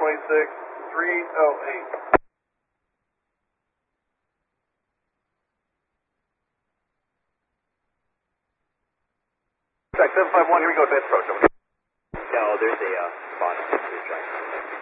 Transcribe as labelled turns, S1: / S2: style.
S1: 26308. Check 751, here we go, advanced approach.
S2: No, there's a spot on the track.